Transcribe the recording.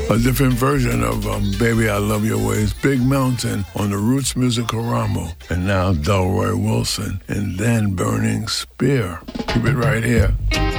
A different version of Baby I Love Your Ways, Big Mountain on the Roots Music Karamo. And now Delroy Wilson and then Burning Spear. Keep it right here.